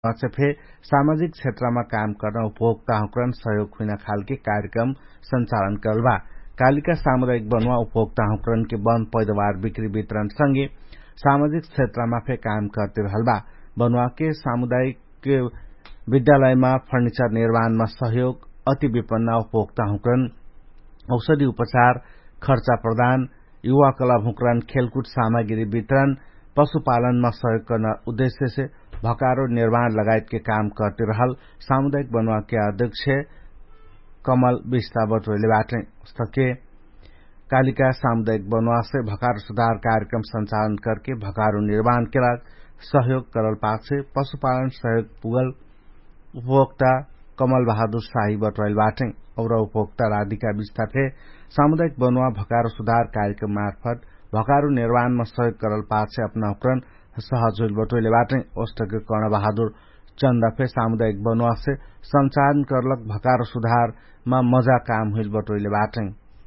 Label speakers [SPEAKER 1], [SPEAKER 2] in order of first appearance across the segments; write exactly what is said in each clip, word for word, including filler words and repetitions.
[SPEAKER 1] फे सामाजिक क्षेत्रमा काम गर्न उपभोक्ता हुक्रन सहयोग हुन खालके कार्यक्रम सञ्चालन करलबा। कालिका सामुदायिक वनवा उपभोक्ता हुक्रन के वन पैदावार बिक्री वितरण सँगै सामाजिक क्षेत्रमा फे काम करते रहलबा। वनवा के सामुदायिक विद्यालयमा फर्निचर निर्माणमा सहयोग, अति विपन्न उपभोक्ता हुक्रन औषधि उपचार खर्चा प्रदान, युवा क्लब हुक्रन खेलकुद सामग्री वितरण, पशुपालनमा सहयोग गर्न उद्देश्य से भकारो निर्माण लगायत के काम करते रहल सामुदायिक वनवा के अध्यक्ष कमल बिस्ता बटोले बाटे। उसके कालिका सामुदायिक वनवा से भकारो सुधार कार्यक्रम संचालन करके भकारो निर्माण के लाग सहयोग करल पाछे पशुपालन सहयोग पुगल उपभोक्ता कमल बहादुर शाही बटोले बाटे। और उपभोक्ता राधिका बिस्ता फे सामुदायिक वनवा भकारो सुधार कार्यक्रम मार्फत भकारो निर्माणमा सहयोग करल पाछे अपना उपकरण सहज हुल बटोले बाटे। ओष्टके कर्ण बहादुर चन्दा फे सामुदायिक वनवा से संचालन करलक भकारो सुधार मा मजा काम हुल बटोले बाटे।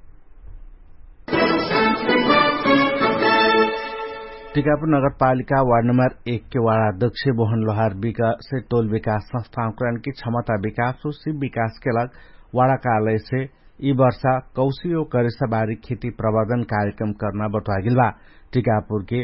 [SPEAKER 1] टीकापुर नगरपालिका वार्ड नंबर एक के वार्ड अध्यक्ष मोहन लोहार विकास से टोल विकास संस्था की क्षमता विकास और शिव विकास के लग वाड़ा कार्यालय से ई वर्षा कौशी और करेसाबारी खेती प्रवर्धन कार्यक्रम करना बटुआगिलबा। टीकापुर के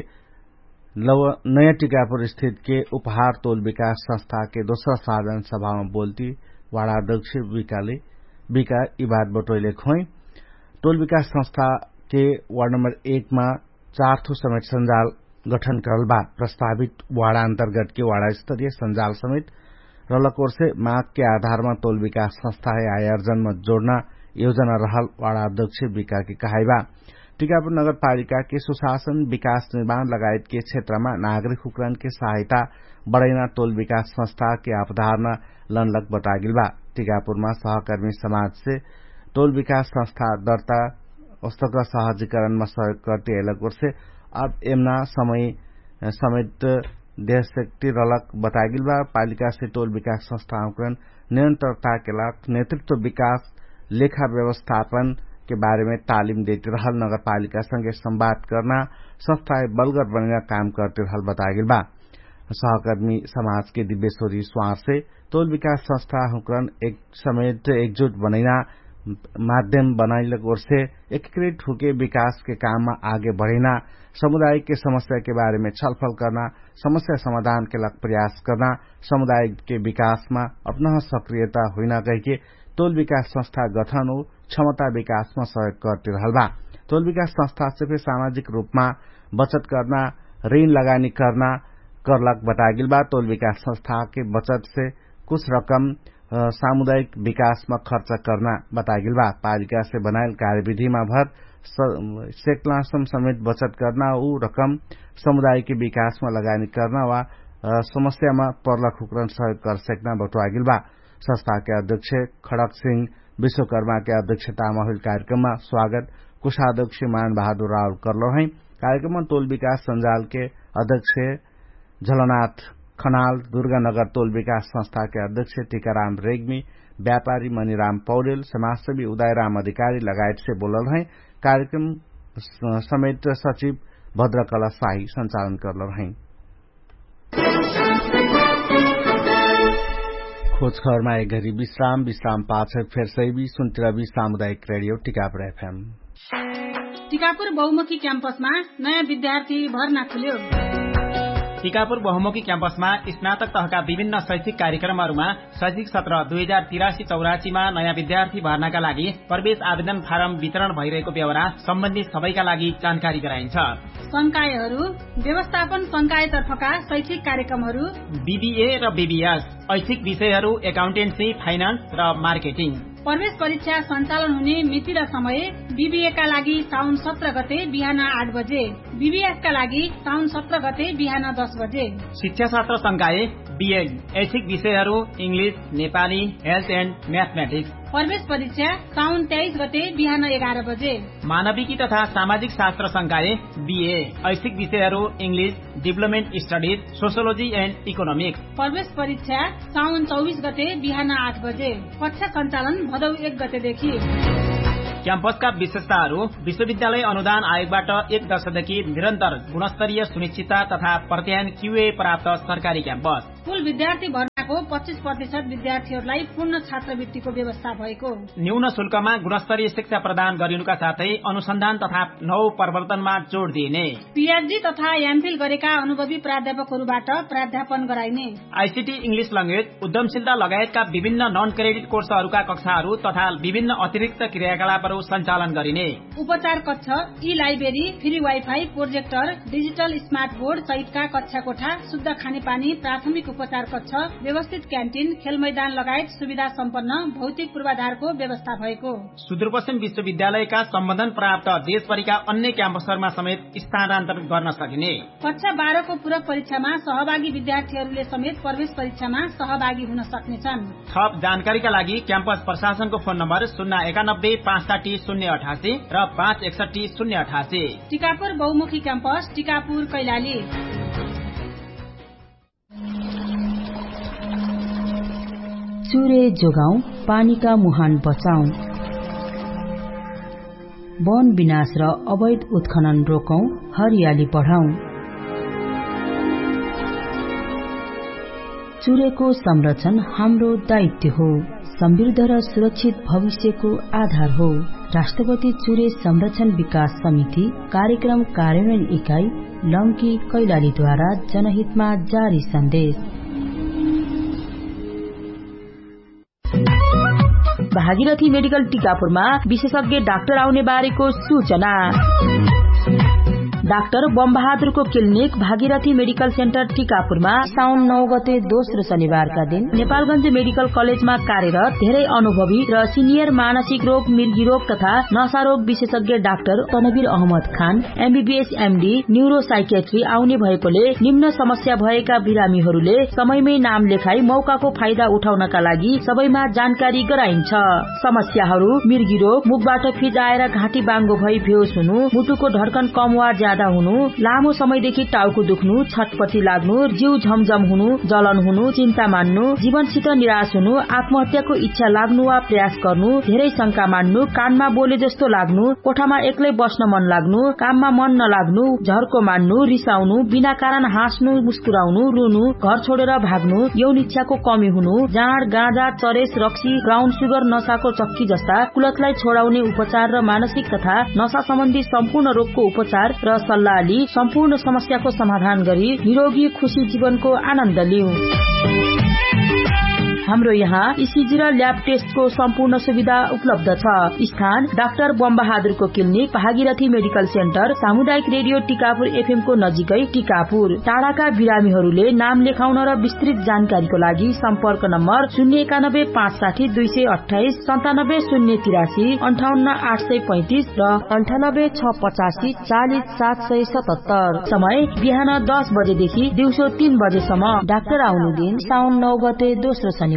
[SPEAKER 1] नयाँ टीकापुर स्थित के उपहार टोल विकास संस्था के दोसरा साधारण सभा में बोलती वाड़ा अध्यक्ष विकाले विका ई बात बटोले खोई। टोल विकास संस्था के वार्ड नंबर एक में चार थो समेत संजाल गठन करल बा। प्रस्तावित वाड़ा अंतर्गत के वाड़ा स्तरीय संजाल समेत रलकोर से मांग के आधार में टोल विकास संस्था है आय अर्जन में जोड़ना योजना रहल वाड़ा अध्यक्ष विका की कहाइबा। टीकापुर नगर पालिका के सुशासन विकास निर्माण लगायत के क्षेत्र में नागरिक उपकरण के सहायता बढ़ाइना टोल विकास संस्था के अवधारणा लनलक बतागिलबा। टीकापुर में सहकर्मी समाज से टोल विकास संस्था दर्ता औस्तक सहजीकरण में सहयोग करते एलकोर से अब एमना समय समेत देश शक्ति रलक बतागिलबा। पालिका से टोल विकास संस्था निरंतरता के लाख नेतृत्व विकास लेखा व्यवस्थापन के बारे में तालीम देते रहल नगर पालिका संगे संवाद करना संस्था बलगर बनना काम करते रहल बतागिलबा। सहकर्मी समाज के दिव्येश्वरी स्वार से टोल विकास संस्था हुक्रन एक समेत एकजुट बनैना माध्यम बनाइल ओर से एकीकृत होके विकास के काम में आगे बढ़ेना, समुदाय के समस्या के बारे में छलफल करना, समस्या समाधान के लग प्रयास करना, समुदाय के विकास में अपना सक्रियता होना कह के टोल विकास संस्था गठन हो क्षमता विकास में सहयोग करते रहल बा। टोल विकास संस्था से फिर सामाजिक रूप में बचत करना, ऋण लगानी करना करलक बतागिल बा। टोल विकास संस्था के बचत से कुछ रकम सामुदायिक विकास में खर्च करना बतागिल बा। पालिका से बनायल कार्यविधि में भर सेकलासम समेत बचत करना, ऊ रकम समुदाय के विकास में लगानी करना वा समस्या में परलक हुक्रन सहयोग कर सकना बटुआगिल बा। संस्था के अध्यक्ष खड़क सिंह विश्वकर्मा के अध्यक्षता में हुई कार्यक्रम में स्वागत कोषाध्यक्ष मान बहादुर राव करलो है। कार्यक्रम में टोल विकास संजाल के अध्यक्ष झलनाथ खनाल, दुर्गानगर टोल विकास संस्था के अध्यक्ष टीकाराम रेग्मी, व्यापारी मणिराम पौडेल, समाजसेवी उदयराम अधिकारी लगायत से बोलल है। कार्यक्रम समेत सचिव भद्रकला शाही संचालन करल है। खोज खबर में एक घड़ी विश्राम विश्राम पाँच फिर सही सुनती सामुदायिक रेडियो टीकापुर एफएम।
[SPEAKER 2] टीकापुर बहुमुखी क्याम्पस में नयाँ विद्यार्थी भर्ना खुल्यो।
[SPEAKER 3] टीकापुर बहुमुखी क्याम्पसमा स्नातक तहका विभिन्न शैक्षिक कार्यक्रमहरूमा शैक्षिक सत्र दुई हजार तिरासी चौरासीमा नयाँ विद्यार्थी भर्नाका लागि प्रवेश आवेदन फारम वितरण भइरहेको बेहोरा सम्बन्धित सबैका लागि जानकारी गराइन्छ।
[SPEAKER 2] संकायहरू व्यवस्थापन संकायतर्फका शैक्षिक कार्यक्रमहरू
[SPEAKER 3] बीबीए र बीबीएस, ऐच्छिक विषयहरू एकाउन्टेन्सी, फाइनान्स र मार्केटिङ।
[SPEAKER 2] प्रवेश परीक्षा सञ्चालन हुने मिति र समय बीबीए का लागि साउन सत्र गते बिहान आठ बजे, बीबीएस का लागि साउन सत्र गते बिहान दस बजे।
[SPEAKER 3] शिक्षा शास्त्र संकाय बीएड, ऐच्छिक विषयहरू English, Nepali, health and mathematics.
[SPEAKER 2] प्रवेश परीक्षा साउन तेइस गते बिहान एघार बजे।
[SPEAKER 3] मानविकी तथा सामाजिक शास्त्र संकाय बीए, ऐच्छिक विषयहरू English, development studies, sociology and economics.
[SPEAKER 2] प्रवेश परीक्षा साउन चौबिस गते बिहान आठ बजे। कक्षा सञ्चालन भदौ एक गतेदेखि।
[SPEAKER 3] क्याम्पसका विशेषताहरू विश्वविद्यालय अनुदान आयोगबाट एक दशकदेखि निरन्तर गुणस्तरीय सुनिश्चितता तथा प्रत्यायन क्यूए प्राप्त सरकारी क्याम्पस।
[SPEAKER 2] कुल विद्यार्थी भर्नाको पच्चीस प्रतिशत विद्यार्थीहरूलाई पूर्ण छात्रवृत्तिको व्यवस्था भएको।
[SPEAKER 3] न्यून शुल्कमा गुणस्तरीय शिक्षा प्रदान गरिनुका साथै अनुसन्धान तथा नव प्रवर्तनमा जोड़ दिइने।
[SPEAKER 2] पीएचडी तथा एमफिल गरेका अनुभवी प्राध्यापकहरूबाट प्राध्यापन गराइने।
[SPEAKER 3] आईसीटी इंग्लिश ल्याङ्ग्वेज उद्यमशीलता लगायतका विभिन्न नन क्रेडिट कोर्सहरूका कक्षाहरू तथा विभिन्न अतिरिक्त क्रियाकलापहरू सञ्चालन गरिने।
[SPEAKER 2] उपचार कक्ष, ई library, free wifi, projector, digital smart board सहितका कक्षा कोठा, शुद्ध खानेपानी, प्राथमिक उपचार कक्ष, व्यवस्थित क्यान्टिन, खेल मैदान लगायत सुविधा सम्पन्न भौतिक पूर्वाधारको व्यवस्था भएको।
[SPEAKER 3] सुदूरपश्चिम विश्वविद्यालयका सम्बन्धन प्राप्त देशभरिका अन्य क्याम्पसहरूमा समेत स्थानान्तरण गर्न सकिने।
[SPEAKER 2] कक्षा बाह्रको पूरक परीक्षामा सहभागी विद्यार्थीहरूले समेत प्रवेश परीक्षामा सहभागी हुन सक्नेछन्।
[SPEAKER 3] थप जानकारीका लागि क्याम्पस प्रशासनको फोन नम्बर शून्य एकानब्बे पाँच साठी शून्य अठासी र पाँच एकसठी शून्य अठासी।
[SPEAKER 2] टिकापुर बहुमुखी क्याम्पस, टिकापुर, कैलाली।
[SPEAKER 4] चुरे जोगाउँ, पानीका मुहान बचाउँ, वन विनाश र अवैध उत्खनन रोकौं, हरियाली बढाउँ। चुरेको संरक्षण हाम्रो दायित्व हो, समृद्ध र सुरक्षित भविष्यको आधार हो। राष्ट्रपति चुरे संरक्षण विकास समिति कार्यक्रम कार्यान्वयन इकाई लङ्की कैलालीद्वारा जनहितमा जारी सन्देश। भागीरथी मेडिकल टिकापुरमा विशेषज्ञ डाक्टर आउने बारेको सूचना। Doctor बमबहादुरको clinic Bhagirathi medical centre टिकापुरमा साउन नौ गते दोस्रो शनिबारका दिन नेपालगञ्ज मेडिकल कलेजमा कार्यरत धेरै अनुभवी र सिनियर मानसिक रोग, मृगी रोग तथा नशा रोग विशेषज्ञ डाक्टर तनवीर अहमद खान एमबीबीएस एमडी न्यूरो साइकेट्री आउने भएकोले निम्न समस्या भएका बिरामीहरूले समयमै नाम लेखाई मौकाको फाइदा उठाउनका लागि सबैमा जानकारी गराइन्छ। समस्याहरू मृगी रोग, मुखबाट फिज आएर घाँटी बाङ्गो भई बेहोस हुनु, मुटुको धड्कन कम वा ज्यादा हुनु, लामो समयदेखि टाउको दुख्नु, छटपटी लाग्नु, जिउ झमझम हुनु, जलन हुनु, चिन्ता मान्नु, जीवनसित निराश हुनु, आत्महत्याको इच्छा लाग्नु वा प्रयास गर्नु, धेरै शंका मान्नु, कानमा बोले जस्तो लाग्नु, कोठामा एक्लै बस्न मन लाग्नु, काममा मन नलाग्नु, झर्को मान्नु, रिसाउनु, बिना कारण हाँस्नु, मुस्कुराउनु, रुनु, घर छोडेर भाग्नु, यौन इच्छाको कमी हुनु, जाँड, गाँजा, चरेस, रक्सी, ब्राउन सुगर, नशाको चक्की जस्ता कुलतलाई छोडाउने उपचार र मानसिक तथा नशा सम्बन्धी सम्पूर्ण रोगको उपचार र सल्लाह लिई सम्पूर्ण समस्याको समाधान गरी निरोगी खुशी जीवनको आनन्द लिऊ। हाम्रो यहाँ ईसीजी र ल्याब टेस्टको सम्पूर्ण सुविधा उपलब्ध छ। स्थान doctor बमबहादुरको clinic Bhagirathi medical centre, सामुदायिक रेडियो टिकापुर एफएम को नजिकै टिकापुर। टाढाका बिरामीहरूले नाम लेखाउन र विस्तृत जानकारीको लागि सम्पर्क नम्बर शून्य एकानब्बे पाँच साठी दुई सय अठाइस, सन्तानब्बे शून्य तिरासी, अन्ठाउन्न आठ सय पैंतिस र अन्ठानब्बे छ पचासी चालिस सात सय सतहत्तर। समय बिहान दस बजेदेखि दिउँसो तीन बजेसम्म। डाक्टर आउने दिन साउन नौ गते दोस्रो शनिबार।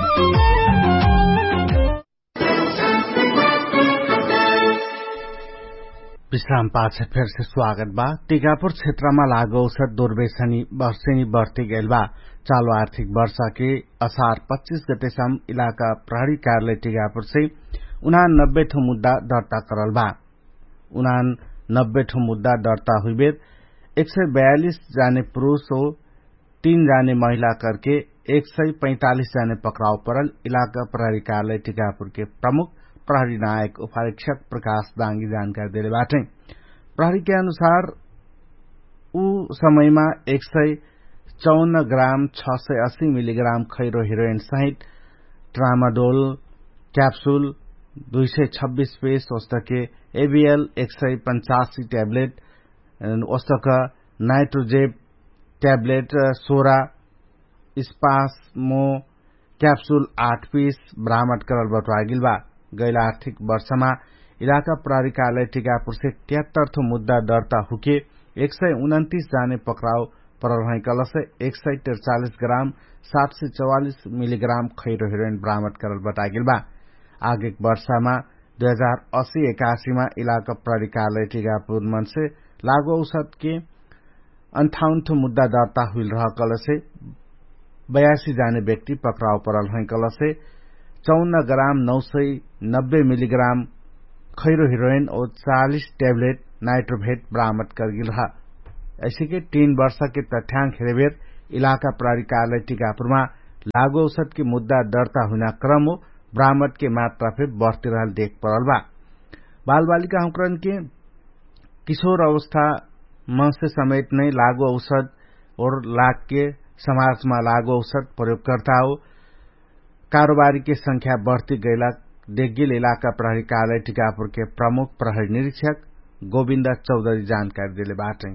[SPEAKER 1] विश्राम पाछे फिर से स्वागत बा। टीकापुर क्षेत्रमा लागू औषध दुर्वेशनी वर्षेनी बढ़ती गईल बा। चालू आर्थिक वर्ष के असार पच्चीस गतेसम्म इलाका प्रहरी कार्यालय टीकापुर से उनानब्बे ठो मुद्दा दर्ता करल बा। उनानब्बे ठो मुद्दा दर्ता हुए एक सय बयालीस जाने पुरुष हो, तीन जाने महिला करके एक सय पैंतालीस जाने पकड़ाव परल। इलाका प्रहरी कार्यालय टीकापुर के प्रमुख प्रहरी नायक उपारीक्षक प्रकाश दांगी जानकारी दिले बाटे। प्रहरी के अनुसार ऊ समयमा एक सय चौन्न ग्राम छ सय अस्सी मिलीग्राम खैरो हिरोइन सहित ट्रामाडोल क्याप्सूल, दुई सय छब्बीस पेस औषधके एबीएल, एक सय पंचासी ट्याब्लेट औषधक नाइट्रोजेब ट्याब्लेट सोह्र, स्पास्मो क्याप्सूल आठ पीस बरामद करल बटुआगिल बा। गैल आर्थिक वर्षमा इलाका प्रहरी कार्यालय टीकापुर से तिहत्तर ठो मुद्दा दर्ता हुके एक सय उन्तीस जाने पकड़ाव परल भएकल से एक सय तिरचालीस ग्राम सात सय चौवालीस मिलीग्राम खैरो हिरोइन बरामद करल बतागिल बा। आगे वर्षमा दुई हजार अस्सी एकासी में इलाका प्रहरी कार्यालय टीकापुर मन से लागू औषध के अंठावन ठो मुद्दा दर्ता हुई रहकल से बयासी जाने व्यक्ति पकड़ाव परल भएकल से चौन्न ग्राम नौ सय नब्बे मिलीग्राम खैरो हेरोइन और चालीस टैबलेट नाइट्रोभेट बरामद कर गिल रहा। ऐसे के तीन वर्ष के तथ्यांक हेरेबेर इलाका प्रहरी कार्यालय टीकापुरमा लागू औषध के मुद्दा दर्ता हुना क्रम हो बरामद के मात्रा फिर बढ़ते रहल देख पड़ल बा। बाल बालिका हुकरन के किशोर अवस्था में से समेत नहीं लागू औषध और लाख के समाज में लागू औषध प्रयोगकर्ता हो कारोबारी के संख्या बढ़ती गैला देखगिल इलाका प्रहरी कार्यालय टीकापुर के प्रमुख प्रहरी निरीक्षक गोविन्द चौधरी जानकारी दिले बाटे।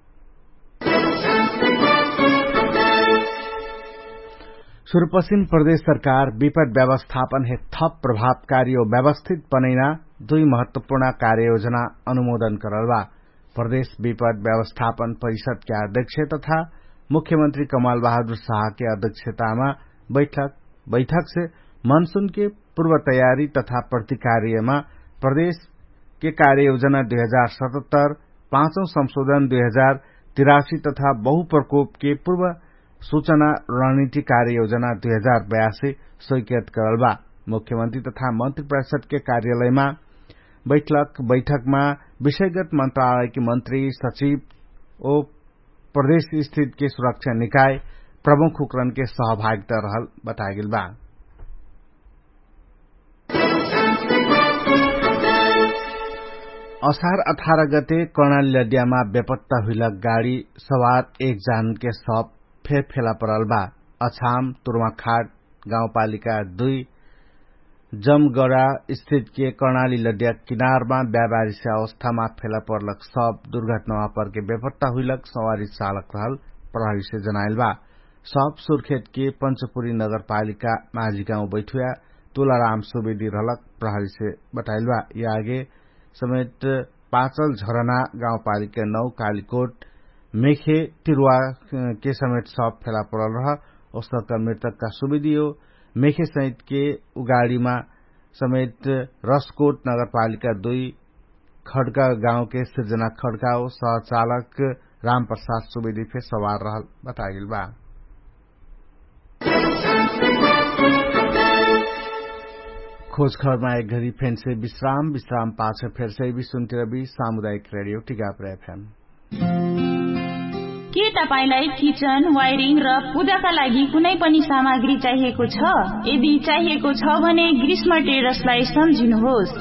[SPEAKER 1] सुदूरपश्चिम प्रदेश सरकार विपद व्यवस्थापन हे थप प्रभावकारी और व्यवस्थित बनैना दुई महत्वपूर्ण कार्ययोजना अनुमोदन करल बा। प्रदेश विपद व्यवस्थापन परिषद के अध्यक्ष तथा मुख्यमंत्री कमल बहादुर शाह के अध्यक्षता में बैठक बैठक से मानसून के पूर्व तैयारी तथा प्रतिकार्य में प्रदेश के कार्ययोजना दुई हजार सतहत्तर पांचौं संशोधन दुई हजार तिरासी तथा बहुप्रकोप के पूर्व सूचना रणनीति कार्ययोजना दुई हजार बयासी स्वीकृत करल बा। मुख्यमंत्री तथा मंत्री परिषद के कार्यालय में बैठक बैठक में विषयगत मंत्रालय के मंत्री सचिव और प्रदेश स्थित के सुरक्षा निकाय प्रमुख हुकरन के सहभागिता रहल बताया गेल बा। असार अठारह गते कर्णाली लडियामा बेपत्ता हुइल गाड़ी सवार एक जान के शव फेर फेला पड़ल बा। अछाम तुर्माखाट गाउँपालिका दुई जमगड़ा स्थित के कर्णाली लडिया किनारमा व्यापारी से अवस्था में फेला पड़लक शव दुर्घटना पर के बेपत्ता हुइलक सवारी चालक रहल प्रहरी से जनाइल बा। शव सुर्खेत के पंचपुरी नगरपालिका माझी गांव बैठुया तुलाराम सुवेदी रहलक प्रहरी से बताइल बा। ये आगे समेत पाचल झरना गाउँपालिका नौ कालीकोट मेखे तिरुवा के समेत शव फेला पड़ल रह औसत मृतक का सुवेदी हो मेखे सहित के उगाड़ी में समेत रसकोट नगरपालिका दुई खड़का गांव के सृजना खड़का हो सहचालक राम प्रसाद सुवेदी फिर सवार रहल बताइल बा। खोज खबर में एक घड़ी फेन से विश्राम विश्राम पाछे फिर से भी सुनते रही सामुदायिक रेडियो टीकापुर एफएम।
[SPEAKER 4] के तपाईलाई किचन वायरिङ र पूजाका लागि कुनै पनि सामग्री चाहिएको छ? यदि चाहिएको छ भने ग्रीष्मा टेरेसलाई सम्झिनुहोस्।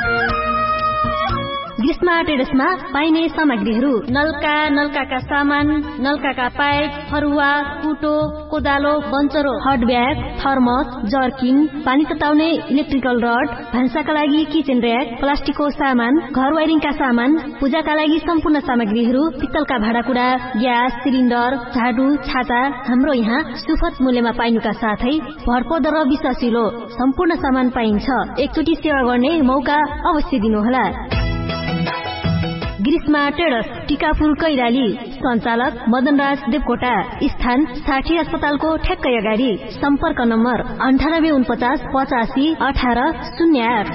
[SPEAKER 5] ग्रीष्मा टेरेसमा पाइने सामग्रीहरू नलका नलकाका सामान नलकाका पाइप फरुवा कुटो कोदालो बन्चरो हट ब्याग थर्मस जर्किन पानी तताउने इलेक्ट्रिकल रड भान्साका लागि किचन र्याक प्लास्टिकको सामान घर वायरिङका सामान पूजाका लागि सम्पूर्ण सामग्रीहरू पित्तलका भाँडाकुँडा ग्यास सिलिन्डर झाडु छाता हाम्रो यहाँ सुपथ मूल्यमा पाइनुका साथै भरपर्दो र विश्वासिलो सम्पूर्ण सामान पाइन्छ। एकचोटि सेवा गर्ने मौका अवश्य दिनुहोला। ग्रीष्मा टेरेस टीकापुर कैलाली सञ्चालक मदनराज देवकोटा स्थान साठी अस्पतालको ठ्याक्कै अगाडि सम्पर्क नम्बर अन्ठानब्बे उनपचास पचासी अठार शून्य आठ।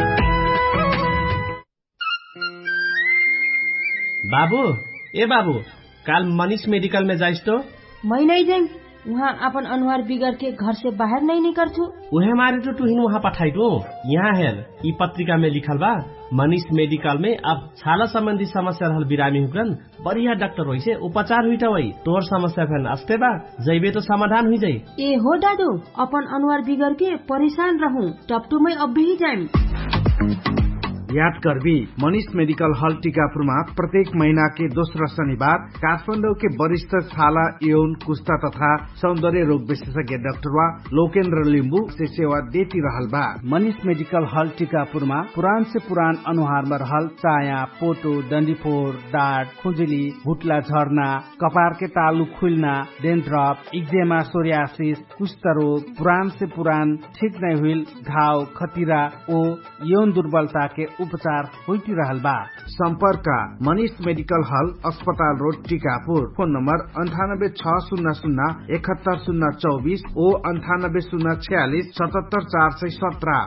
[SPEAKER 6] बाबू ए बाबू काल मनीष मेडिकल में जाइस तो?
[SPEAKER 7] मैं नहीं जाऊँ, वहाँ अपन अनुहार बिगड़ के घर से बाहर नहीं निकल छू।
[SPEAKER 6] उहे मारे तो तुहिन वहाँ पठाई तो यहाँ हेर ई पत्रिका में लिखल बा मनीष मेडिकल में अब छाला संबंधी समस्या रहल बिरामी हुकरन बढ़िया डॉक्टर होई से उपचार हुई वही तोर समस्या फैन अस्ते बा जैबे तो समाधान हुई जाये।
[SPEAKER 7] ए हो दादू अपन अनुहार बिगड़ के परेशान रहूं टपटू में अब भी जाए।
[SPEAKER 1] याद करबी मनीष मेडिकल हॉल टीकापुर में प्रत्येक महीना के दोस्रो शनिवार काठमाडौँ के वरिष्ठ छाला यौन कुष्ठा तथा सौंदर्य रोग विशेषज्ञ डाक्टर वा लोकेन्द्र लिम्बू से सेवा देती रहल बा। मनीष मेडिकल हॉल टीकापुर में पुरान से पुरान अनुहार में रहल चाया पोटो डंडीफोर डाट खुजली भुटला झर्ना कपार के तालु खुलना डेन्ड्रफ इक्जेमा सोरियासिस कुष्ठ रोग पुरान से पुरान ठीक नहीं हुई घाव खतिरा ओ यौन दुर्बलता के उपचार होती रहल बा। संपर्क मनीष मेडिकल हॉल अस्पताल रोड टीकापुर। फोन नंबर अंठानब्बे छह शून्य शून्य इकहत्तर शून्य चौबीस ओ अंठानब्बे शून्य छियालीस सतहत्तर चार सौ सत्रह।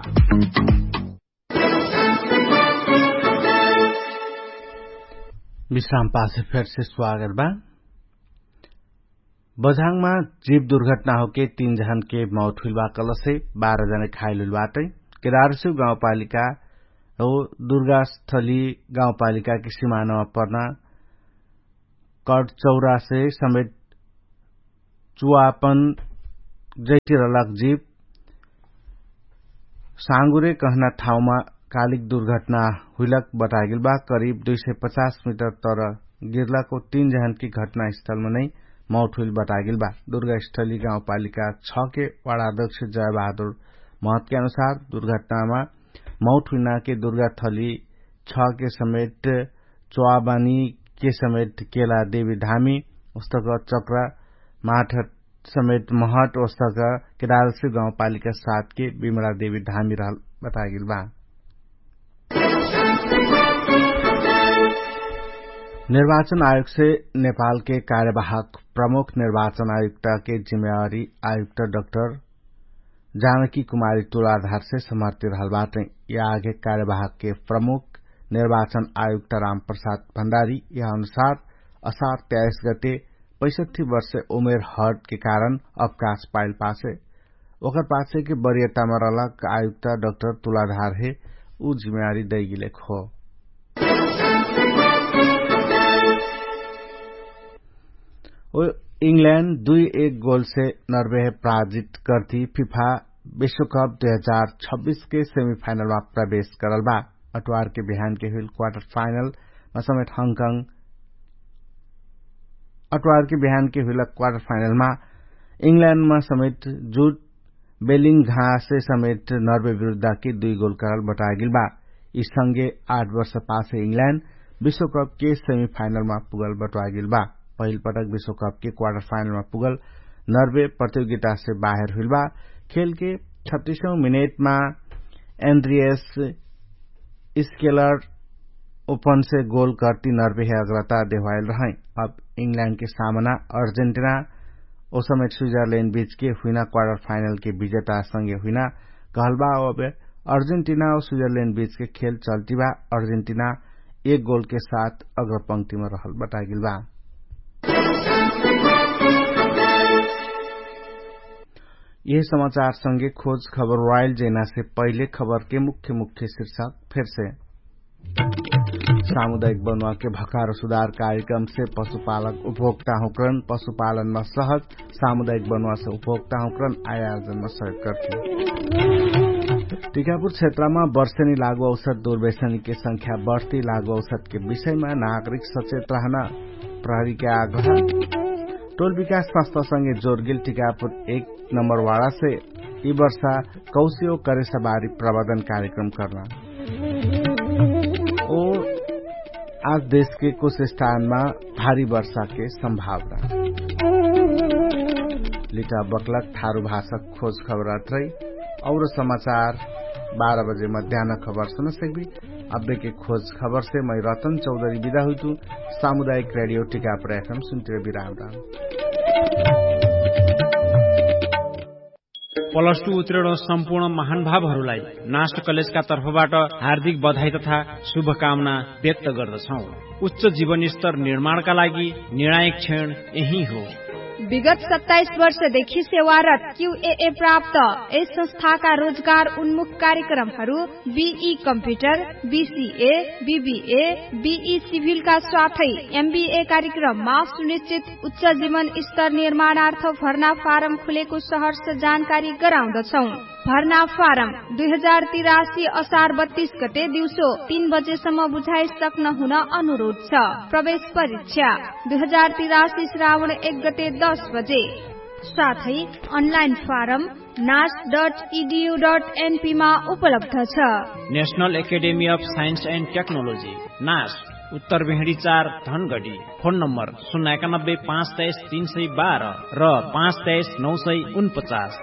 [SPEAKER 1] विश्राम पास फिर से स्वागत बा। बझाङ में जीव दुर्घटना होके तीन जन के मौत हुई बा कल से बारह जने घायल हुई बाटे। केदारसिंह गाउँपालिका हो दुर्गास्थली गाउँपालिकाकी सिमानामा पर्ना कटचौरा से समेत चुवापन जैतिरलक जीप सांगुरे कहना ठाउँमा कालिक दुर्घटना हुइलक बतागिल बा। करिब दुई सय पचास मिटर तर गिर्लाको तीन जहनकी घटनास्थलमा नै मौत हुइल बतागिल बा। दुर्गास्थली गाउँपालिका छ के वार्डाध्यक्ष जयबहादुर महत के अनुसार दुर्घटनामा मौत हुइना के दुर्गाथली छ के समेत चौबानी के समेत केला देवी धामी उस्तक चक्रा माठ समेत महट उस्तक केदारसी गाउँपालिका सात के बिमला देवी धामी रहल बतागिल बा। निर्वाचन आयोग से नेपाल के कार्यवाहक प्रमुख निर्वाचन आयुक्त के जिम्मेवारी आयुक्त डाक्टर जानकी कुमारी तुलाधार से समर्थित रहल बाटे। यह आगे कार्यवाहक के प्रमुख निर्वाचन आयुक्त राम प्रसाद भण्डारी यह अनुसार असार तेईस गते पैंसठी वर्ष उमेर हद के कारण अवकाश पाइल पासे ओकर पासे के वरीयतामा रहलक आयुक्त डाक्टर तुलाधार है ऊ जिम्मेवारी दैगिले खो। इंग्लैंड दुई एक गोल से नर्वे पराजित करती फीफा विश्व कप दुई हजार छब्बीस के सेमीफाइनल में प्रवेश करल बा। अटवार के बिहान के हुई क्वार्टर फाइनल में समेत हांगकांग अटवार के बिहान के हुई क्वार्टर फाइनल में इंग्लैंड में समेत जूट बेलिंघा से समेत नर्वे विरूद्ध की दुई गोल करल बतागिल बा। इस संगे आठ वर्ष पासे इंग्लैंड विश्व कप के सेमीफाइनल में पुगल बटवागिल बा। पहिल पटक विश्व कप के क्वार्टर फाइनल में पुगल नर्वे प्रतियोगिता से बाहर हुइल बा। खेल के छत्तीसौं मिनट में एंड्रियस स्केलर ओपन से गोल करती नर्वे है अग्रता देवायल रहे। अब इंग्लैंड के सामना अर्जेंटीना और समेत स्विट्जरलैंड बीच के हुइना क्वार्टर फाइनल के विजेता संगे हुइना कहलबा। अब अर्जेंटीना और स्विट्जरलैंड बीच के खेल चलती बा। अर्जेंटीना एक गोल के साथ अग्रपंक्ति में रहल बतागिल बा। यह समाचार संगे खोज खबर रॉयल जेना से पहले खबर के मुख्य मुख्य शीर्षक फिर से। सामुदायिक बनुआ के भकार सुधार कार्यक्रम से पशुपालक उपभोक्ता हुकरन पशुपालन में सहज सामुदायिक बनुआ से उपभोक्ता हुकरन आय आर्जन में सहयोग करती। टीकापुर क्षेत्र में वर्षेनी लागू औषध दुर्व्यसनी के संख्या बढ़ती लागू औषध के विषय में नागरिक सचेत रहना प्रहरी के आग्रह। टोल विकास संस्था संगे जोरगिल टीकापुर एक नंबर वाड़ा से ई वर्षा कौशियो करे सवारी प्रबंधन कार्यक्रम करना। और आज देश के कुछ स्थान में भारी वर्षा के संभावना। लिटा बकलक थारू भाषक खोज खबर रही और समाचार बारह बजे मध्यान्ह खबर सुन सकबी। अब के खोज खबर से मैं रतन चौधरी विदा हुई तू। सामुदायिक रेडियो टीकापुर एफएम सुनते विराम राम।
[SPEAKER 3] प्लस टू उत्तीर्ण सम्पूर्ण महानुभावहरूलाई नास्ट कलेजका तर्फबाट हार्दिक बधाई तथा शुभकामना व्यक्त गर्दछौं। उच्च जीवन स्तर निर्माणका लागि निर्णायक क्षण यही हो।
[SPEAKER 8] विगत सत्ताइस वर्षदेखि सेवारत क्यूएए प्राप्त यस संस्थाका रोजगार उन्मुख कार्यक्रमहरू be computer, BCA, BBA, be सिभिलका साथै एमबीए कार्यक्रममा सुनिश्चित उच्च जीवन स्तर निर्माणार्थ भर्ना फारम खुलेको सहर्ष जानकारी गराउँदछौ। भर्ना फारम दुई हजार तिरासी असार बत्तीस गते दिउँसो तीन बजेसम्म बुझाइ सक्न हुन अनुरोध छ। प्रवेश परीक्षा दुई हजार तिरासी श्रावण एक गते दस बजे। साथै अनलाइन फारम नास डट इडियू डट एनपी मा उपलब्ध छ।
[SPEAKER 3] National academy of science and technology नास उत्तर भेड़ी चार धनगढ़ी। फोन नम्बर शून्य एकानब्बे पाँच तेइस तीन सय बाह्र र पाँच तेइस नौ सय उनपचास।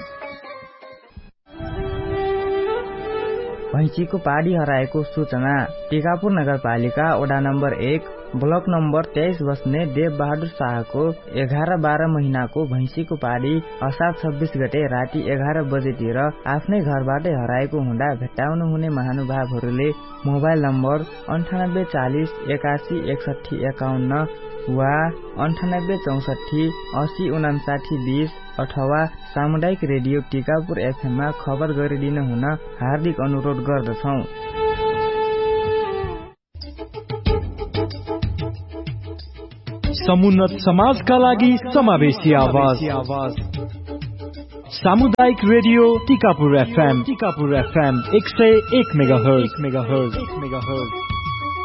[SPEAKER 9] भैँसीको पाडी हराएको सूचना। टीकापुर नगरपालिका वडा नम्बर एक ब्लक नम्बर तेइस बस्ने देव बहादुर शाहको एघार बाह्र महिनाको भैँसीको पाडी असार छब्बीस गते राति एघार बजेतिर आफ्नै घरबाटै हराएको हुँदा भेट्टाउनु हुने महानुभावहरूले मोबाइल नम्बर अन्ठानब्बे चालिस एकासी एकसठी एकाउन्न वा अन्ठानब्बे चौसठी असी उनासाठी बीस अथवा सामुदायिक रेडियो टीकापुर एफएममा खबर गरिदिन हुन हार्दिक अनुरोध गर्दछौ।
[SPEAKER 10] समुन्नत समाजका लागि समावेशी आवाज सामुदायिक radio Tikapur FM Tikapur FM एक सय एक मेगाहर्ज मेगाहर्ज मेगाहर्ज